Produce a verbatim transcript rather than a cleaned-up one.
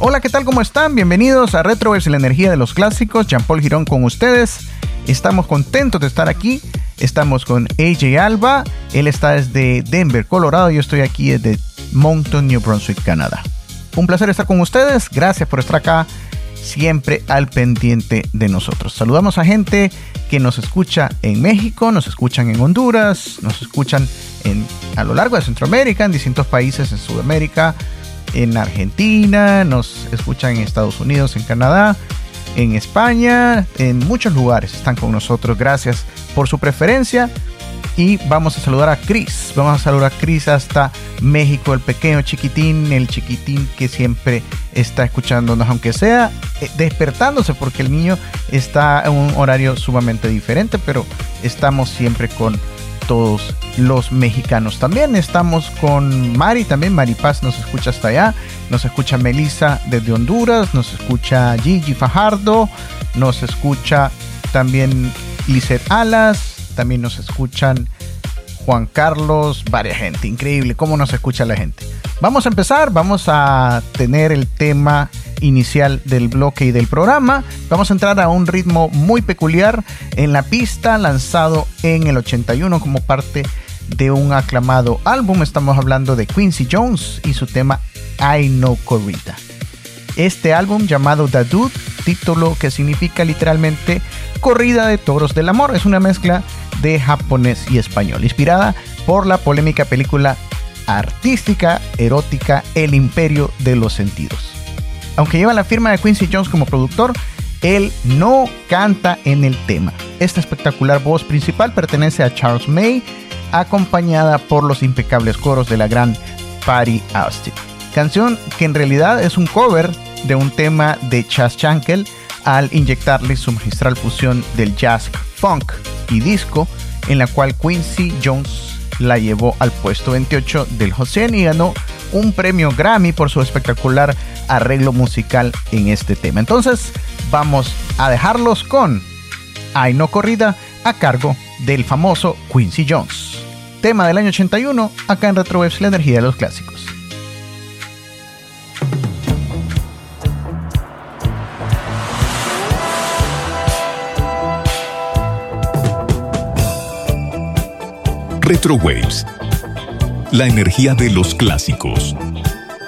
Hola, ¿qué tal? ¿Cómo están? Bienvenidos a Retroverse, la energía de los clásicos. Jean-Paul Girón con ustedes. Estamos contentos de estar aquí. Estamos con A J Alba. Él está desde Denver, Colorado. Yo estoy aquí desde Moncton, New Brunswick, Canadá. Un placer estar con ustedes. Gracias por estar acá, siempre al pendiente de nosotros. Saludamos a gente que nos escucha en México, nos escuchan en Honduras, nos escuchan en, a lo largo de Centroamérica, en distintos países en Sudamérica, en Argentina, nos escuchan en Estados Unidos, en Canadá, en España, en muchos lugares están con nosotros. Gracias por su preferencia. Y vamos a saludar a Chris. Vamos a saludar a Chris hasta México, el pequeño chiquitín, el chiquitín que siempre está escuchándonos, aunque sea eh, despertándose, porque el niño está en un horario sumamente diferente, pero estamos siempre con todos los mexicanos. También estamos con Mari, también Mari Paz nos escucha hasta allá, nos escucha Melissa desde Honduras, nos escucha Gigi Fajardo, nos escucha también Lizeth Alas, también nos escuchan Juan Carlos, varias gente, increíble cómo nos escucha la gente. Vamos a empezar, vamos a tener el tema inicial del bloque y del programa. Vamos a entrar a un ritmo muy peculiar en la pista, lanzado en el ochenta y uno como parte de un aclamado álbum. Estamos hablando de Quincy Jones y su tema I No Corrida. Este álbum, llamado The Dude, título que significa literalmente corrida de toros del amor, es una mezcla de japonés y español, inspirada por la polémica película artística erótica El Imperio de los Sentidos. Aunque lleva la firma de Quincy Jones como productor, él no canta en el tema. Esta espectacular voz principal pertenece a Charles May, acompañada por los impecables coros de la gran Patti Austin. Canción que en realidad es un cover de un tema de Chas Chankel, al inyectarle su magistral fusión del jazz, funk y disco, en la cual Quincy Jones la llevó al puesto veintiocho del Hot cien y ganó un premio Grammy por su espectacular arreglo musical en este tema. Entonces vamos a dejarlos con I No Corrida, a cargo del famoso Quincy Jones. Tema del año ochenta y uno, acá en Retroverse, la energía de los clásicos. Retrowaves, la energía de los clásicos.